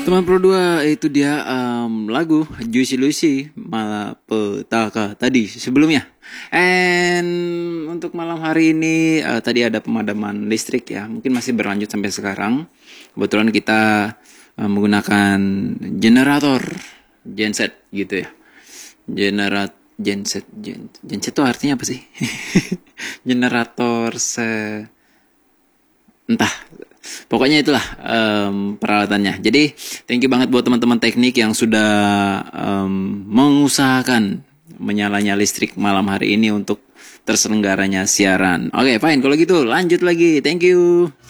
Teman Pro 2 itu dia lagu Juicy Lucy Malapetaka tadi sebelumnya. And untuk malam hari ini tadi ada pemadaman listrik ya. Mungkin masih berlanjut sampai sekarang. Kebetulan kita menggunakan generator genset gitu ya. Genset itu artinya apa sih? Generator entah. Pokoknya itulah peralatannya. Jadi thank you banget buat teman-teman teknik yang sudah mengusahakan menyalanya listrik malam hari ini untuk terselenggaranya siaran. Oke, fine. Kalau gitu lanjut lagi. Thank you.